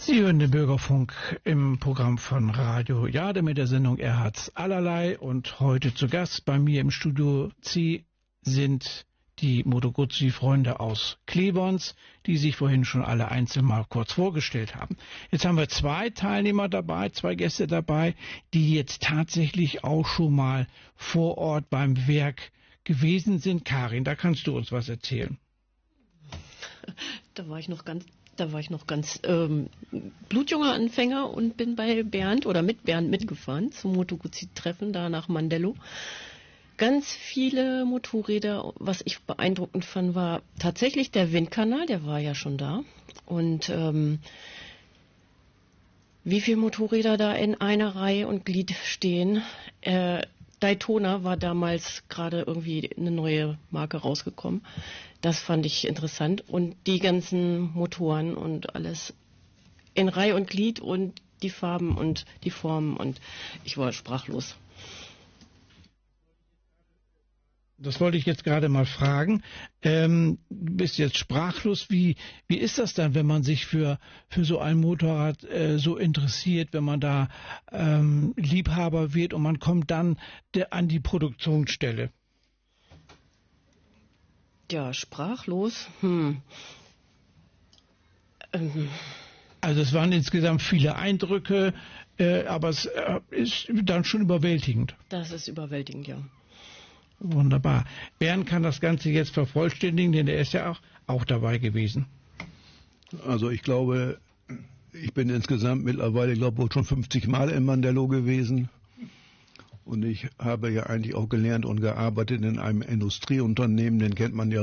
Sie hören den Bürgerfunk im Programm von Radio Jade mit der Sendung Er hat's allerlei. Und heute zu Gast bei mir im Studio C sind die Moto Guzzi-Freunde aus Klebons, die sich vorhin schon alle einzeln mal kurz vorgestellt haben. Jetzt haben wir zwei Teilnehmer dabei, zwei Gäste dabei, die jetzt tatsächlich auch schon mal vor Ort beim Werk gewesen sind. Karin, da kannst du uns was erzählen. Da war ich noch ganz blutjunger Anfänger und bin bei Bernd oder mit Bernd mitgefahren zum Moto Guzzi-Treffen da nach Mandello. Ganz viele Motorräder. Was ich beeindruckend fand, war tatsächlich der Windkanal, der war ja schon da. Und wie viele Motorräder da in einer Reihe und Glied stehen. Daytona war damals gerade irgendwie eine neue Marke rausgekommen. Das fand ich interessant. Und die ganzen Motoren und alles in Reihe und Glied und die Farben und die Formen. Und ich war sprachlos. Das wollte ich jetzt gerade mal fragen. Du bist jetzt sprachlos. Wie ist das dann, wenn man sich für so ein Motorrad so interessiert, wenn man da Liebhaber wird und man kommt dann an die Produktionsstelle? Ja, sprachlos. Also es waren insgesamt viele Eindrücke, aber es ist dann schon überwältigend. Das ist überwältigend, ja. Wunderbar. Bernd kann das Ganze jetzt vervollständigen, denn er ist ja auch dabei gewesen. Also ich glaube, ich bin insgesamt mittlerweile, schon 50 Mal in Mandello gewesen. Und ich habe ja eigentlich auch gelernt und gearbeitet in einem Industrieunternehmen, den kennt man ja